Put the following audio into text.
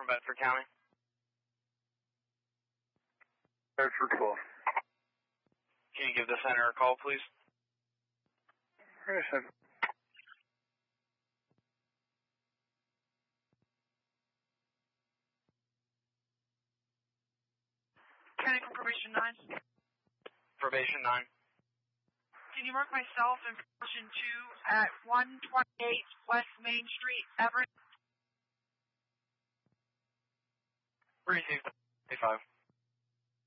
from Bedford County. Bedford 12. Can you give the center a call, please? Yes, sir. County from Probation 9. Probation 9. Can you mark myself in Probation 2 at 128 West Main Street, Everett? Received 55.